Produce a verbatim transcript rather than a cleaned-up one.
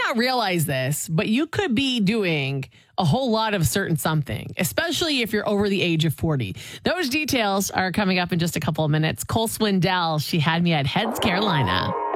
not realize this, but you could be doing a whole lot of certain something, especially if you're over the age of forty. Those details are coming up in just a couple of minutes. Cole Swindell, she had me at Heads, Carolina.